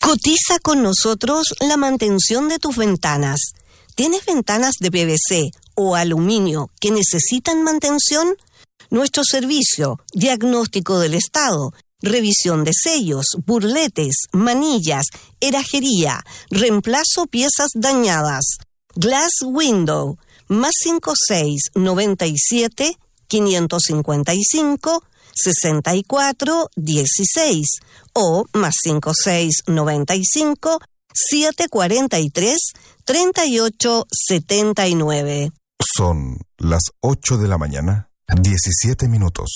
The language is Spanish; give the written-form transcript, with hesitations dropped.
Cotiza con nosotros la mantención de tus ventanas. ¿Tienes ventanas de PVC o aluminio que necesitan mantención? Nuestro servicio, diagnóstico del estado, revisión de sellos, burletes, manillas, herrajería, reemplazo piezas dañadas. Glass Window, más 5697 555 6416 o más 5695 743 3879. Son las 8 de la mañana, 17 minutos.